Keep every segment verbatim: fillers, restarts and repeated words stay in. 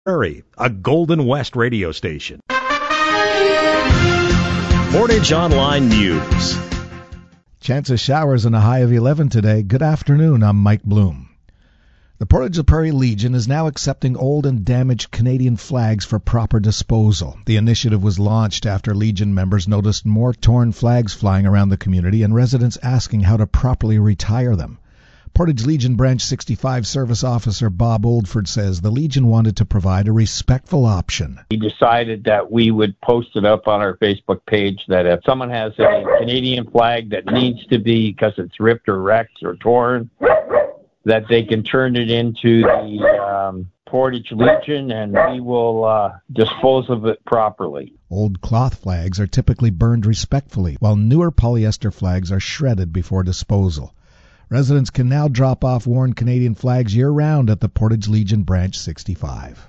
Prairie, a Golden West radio station. Portage Online News. Chance of showers and a high of eleven today. Good afternoon, I'm Mike Bloom. The Portage la Prairie Legion is now accepting old and damaged Canadian flags for proper disposal. The initiative was launched after Legion members noticed more torn flags flying around the community and residents asking how to properly retire them. Portage Legion Branch sixty-five Service Officer Bob Oldford says the Legion wanted to provide a respectful option. We decided that we would post it up on our Facebook page that if someone has a Canadian flag that needs to be, because it's ripped or wrecked or torn, that they can turn it into the um, Portage Legion and we will uh, dispose of it properly. Old cloth flags are typically burned respectfully, while newer polyester flags are shredded before disposal. Residents can now drop off worn Canadian flags year-round at the Portage Legion Branch sixty-five.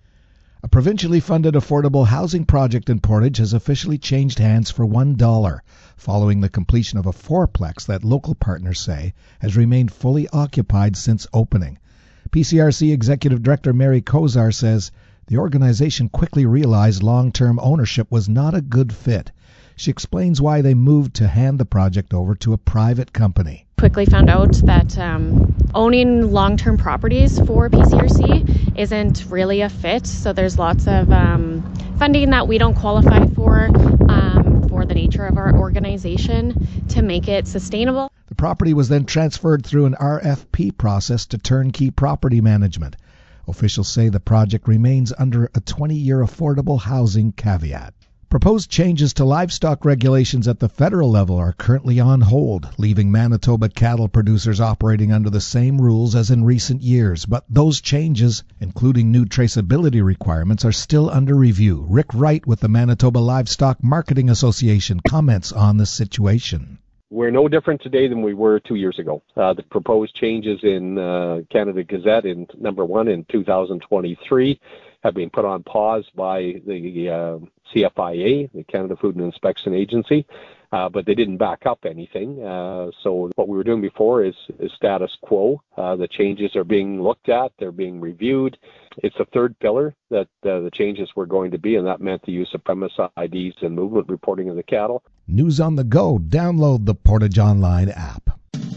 A provincially funded affordable housing project in Portage has officially changed hands for one dollar, following the completion of a fourplex that local partners say has remained fully occupied since opening. P C R C Executive Director Mary Kozar says the organization quickly realized long-term ownership was not a good fit. She explains why they moved to hand the project over to a private company. Quickly found out that um, owning long-term properties for P C R C isn't really a fit, so there's lots of um, funding that we don't qualify for um, for the nature of our organization to make it sustainable. The property was then transferred through an R F P process to turnkey property management. Officials say the project remains under a twenty-year affordable housing caveat. Proposed changes to livestock regulations at the federal level are currently on hold, leaving Manitoba cattle producers operating under the same rules as in recent years. But those changes, including new traceability requirements, are still under review. Rick Wright with the Manitoba Livestock Marketing Association comments on the situation. We're no different today than we were two years ago. Uh, the proposed changes in uh, Canada Gazette in number one in two thousand twenty-three have been put on pause by the uh, C F I A, the Canada Food and Inspection Agency, uh, but they didn't back up anything. Uh, so what we were doing before is, is status quo. Uh, the changes are being looked at, they're being reviewed. It's a third pillar that uh, the changes were going to be, and that meant the use of premise I Ds and movement reporting of the cattle. News on the go. Download the Portage Online app.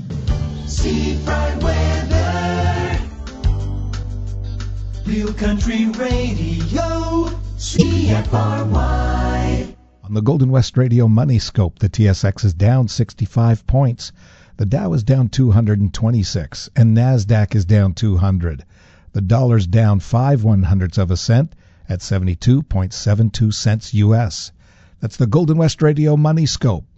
Seafront weather. Real Country Radio. C F R Y. On the Golden West Radio Money Scope, the T S X is down sixty-five points. The Dow is down two hundred twenty-six, and NASDAQ is down two hundred. The dollar's down five one-hundredths of a cent at seventy-two point seven two cents U S. That's the Golden West Radio Money Scope.